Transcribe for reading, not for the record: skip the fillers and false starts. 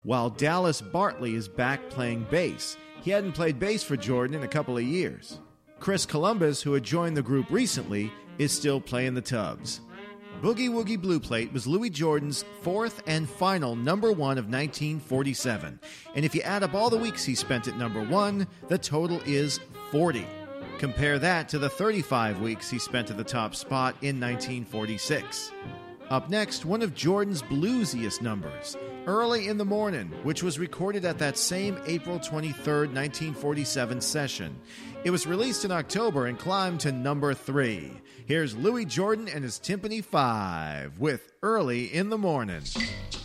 while Dallas Bartley is back playing bass. He hadn't played bass for Jordan in a couple of years. Chris Columbus, who had joined the group recently, is still playing the tubs. Boogie Woogie Blue Plate was Louis Jordan's fourth and final number one of 1947. And if you add up all the weeks he spent at number one, the total is 40. Compare that to the 35 weeks he spent at the top spot in 1946. Up next, one of Jordan's bluesiest numbers, Early in the Morning, which was recorded at that same April 23, 1947 session. It was released in October and climbed to number 3. Here's Louis Jordan and his Timpani 5 with Early in the Morning.